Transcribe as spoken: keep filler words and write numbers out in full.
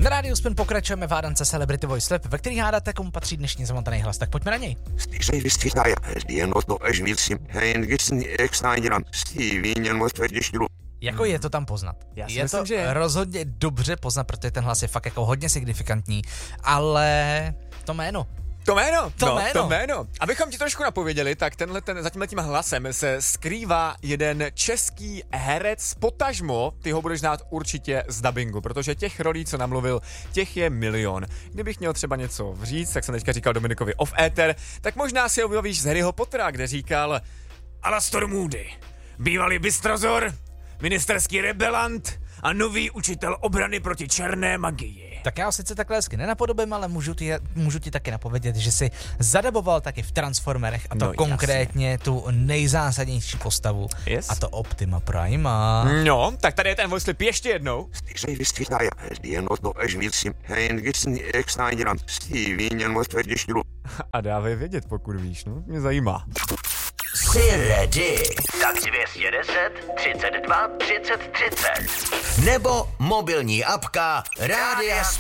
Na Rádiu Spin pokračujeme v hádance Celebrity Voice Lab, ve který hádáte, komu patří dnešní zamotaný hlas, tak pojďme na něj. Jako je to tam poznat. Já si je myslím, to že rozhodně dobře poznat, protože ten hlas je fakt jako hodně signifikantní, ale to jméno. To jméno, To no, jméno. to jméno. Abychom ti trošku napověděli, tak tenhle ten, za tímhletím hlasem se skrývá jeden český herec, potažmo, ty ho budeš znát určitě z dabingu, protože těch rolí, co namluvil, těch je milion. Kdybych měl třeba něco říct, tak jsem teďka říkal Dominikovi off-éter, tak možná si ho vybavíš z Harryho Pottera, kde říkal Alastor Moody, bývalý bystrozor, ministerský rebelant a nový učitel obrany proti černé magii. Tak já ho sice takhle hezky nenapodobím, ale můžu ti, můžu ti taky napovědět, že si zadaboval taky v Transformerech, a to No, konkrétně jasně. Tu nejzásadnější postavu, Yes. a to Optima Prima. No, tak tady je ten voice clip ještě jednou. A dávej vědět, pokud víš, no, mě zajímá. Jsi ready? Tak dvě stě deset, třicet dva, třicet, třicet. Nebo mobilní apka Rádia